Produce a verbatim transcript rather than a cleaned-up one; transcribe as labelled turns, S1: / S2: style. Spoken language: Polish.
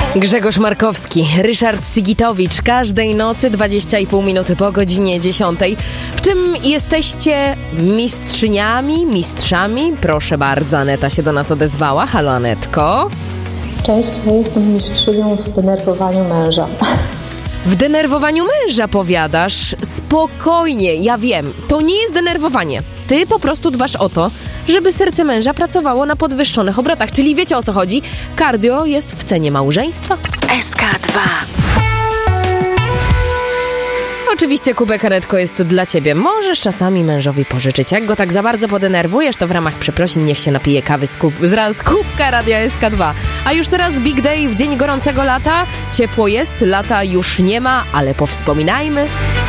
S1: Grzegorz Markowski, Ryszard Sigitowicz. Każdej nocy dwadzieścia i pół minuty po godzinie dziesiątej. W czym jesteście mistrzyniami, mistrzami? Proszę bardzo, Aneta się do nas odezwała. Halo, Anetko.
S2: Cześć, ja jestem mistrzynią w denerwowaniu męża.
S1: W denerwowaniu męża powiadasz? Spokojnie, ja wiem, to nie jest denerwowanie. Ty po prostu dbasz o to, żeby serce męża pracowało na podwyższonych obrotach. Czyli wiecie, o co chodzi? Cardio jest w cenie małżeństwa.
S3: S K dwa.
S1: Oczywiście kubek, Anetko, jest dla ciebie. Możesz czasami mężowi pożyczyć. Jak go tak za bardzo podenerwujesz, to w ramach przeprosin niech się napije kawy z, kub- z kubka Radia S K dwa. A już teraz Big Day w dzień gorącego lata. Ciepło jest, lata już nie ma, ale powspominajmy.